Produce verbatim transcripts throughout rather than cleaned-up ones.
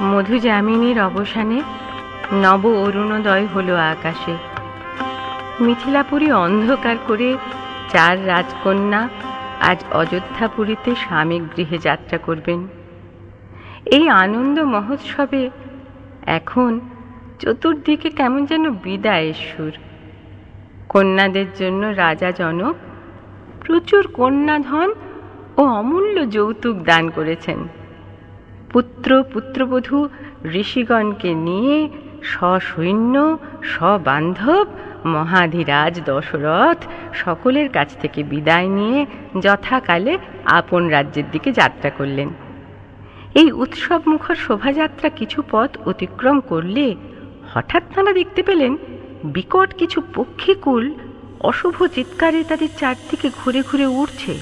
মধুযামিনীর অবসানে নব অরুণোদয় হলো আকাশে। মিথিলাপুরী অন্ধকার করে চার রাজকন্যা আজ অযোধ্যাপুরীতে স্বামী গৃহে যাত্রা করবেন। এই আনন্দ মহোৎসবে এখন চতুর্দিকে কেমন যেন বিদায়ের সুর। কন্যাদের জন্য রাজা জনক প্রচুর কন্যাধন ও অমূল্য যৌতুক দান করেছেন। পুত্র পুত্রবধূ ঋষিগণকে নিয়ে সসৈন্য সবান্ধব মহাধিরাজ দশরথ সকলের কাছ থেকে বিদায় নিয়ে যথাকালে আপন রাজ্যের দিকে যাত্রা করলেন। এই উৎসব মুখর শোভাযাত্রা কিছু পথ অতিক্রম করলে হঠাৎ তাঁরা দেখতে পেলেন বিকট কিছু পক্ষীকুল অশুভ চিৎকারে তাদের চারদিকে ঘুরে ঘুরে উড়ছে।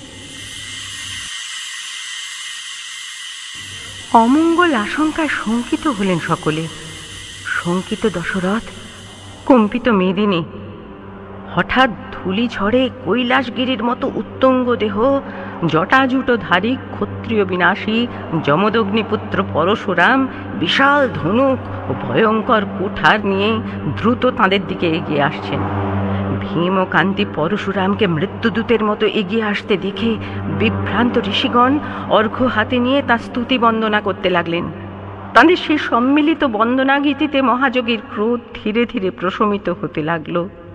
অমঙ্গল আশঙ্কায় শঙ্কিত হলেন সকলে। শঙ্কিত দশরথ, কম্পিত মেদিনী। হঠাৎ ধূলি ঝড়ে কৈলাসগিরির মতো উত্তঙ্গ দেহ জটাজুটোধারী ক্ষত্রিয় বিনাশী যমদগ্নিপুত্র পরশুরাম বিশাল ধনুক ও ভয়ঙ্কর কুঠার নিয়ে দ্রুত তাঁদের দিকে এগিয়ে আসছেন। ভীম ও কান্তি পরশুরামকে মৃত্যুদূতের মতো এগিয়ে আসতে দেখে বিভ্রান্ত ঋষিগণ অর্ঘ্য হাতে নিয়ে তাঁর স্তুতি বন্দনা করতে লাগলেন। তাঁদের সেই সম্মিলিত বন্দনাগীতিতে মহাযোগীর ক্রোধ ধীরে ধীরে প্রশমিত হতে লাগল।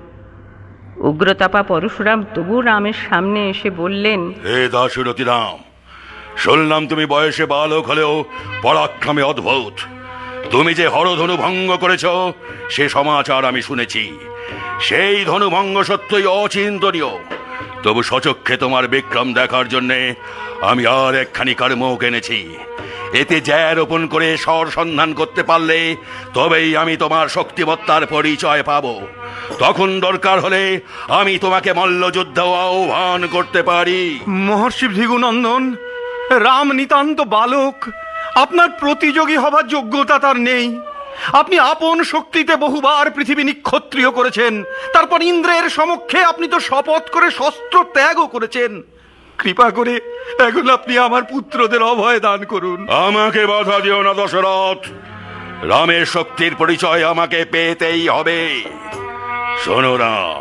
উগ্রতাপা পরশুরাম তবু রামের সামনে এসে বললেন, হে দাশরথী রাম, শুনলাম তুমি বয়সে বালক হলেও পরাক্রমে অদ্ভুত। তুমি যে হরধনু ভঙ্গ করেছ সে সমাচার আমি শুনেছি। সেই ধনুভঙ্গ সত্যই অচিন্তনীয়। তবু সচক্ষে তোমার বিক্রম দেখার জন্যে আমি আর একখানি কার্মক এনেছি। এতে জ্যা রোপণ করে স্বর সন্ধান করতে পারলে তবেই আমি তোমার শক্তিমত্তার পরিচয় পাব। তখন দরকার হলে আমি তোমাকে মল্লযুদ্ধ আহ্বান করতে পারি। মহর্ষি ভৃগুনন্দন, রাম নিতান্ত বালক, আপনার প্রতিযোগী হবার যোগ্যতা তার নেই। আপনি আপন শক্তিতে বহুবার পৃথিবী নিক্ষত্রিয় করেছেন, তারপর ইন্দ্রের সমক্ষে আপনি তো শপথ করে শস্ত্র ত্যাগও করেছেন। কৃপা করে এখন আপনি আমার পুত্রদের অভয় দান করুন। আমাকে বাধা দিও না দশরথ, রামের শক্তির পরিচয় আমাকে পেতেই হবে। শোনো রাম,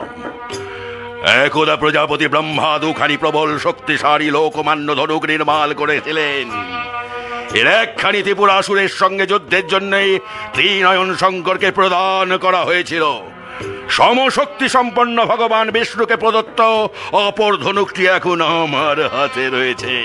একদা প্রজাপতি ব্রহ্মা দুখানি প্রবল শক্তিশালী লোকমান্য ধনুক নির্মাণ করেছিলেন। এর একখানি ত্রিপুরাসুরের সঙ্গে যুদ্ধের জন্য ত্রিনয়ন শঙ্করকে প্রদান করা হয়েছিল। সমশক্তি সম্পন্ন ভগবান বিষ্ণুকে প্রদত্ত অপর ধনুকটি এখন আমার হাতে রয়েছে।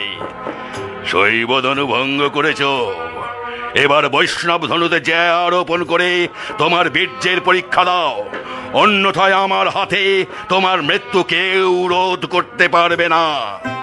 শৈব ধনু ভঙ্গ করেছ, এবার বৈষ্ণব ধনুতে জ্যা আরোপণ করে তোমার বীর্যের পরীক্ষা দাও। অন্যথায় আমার হাতে তোমার মৃত্যু কেউ রোধ করতে পারবে না।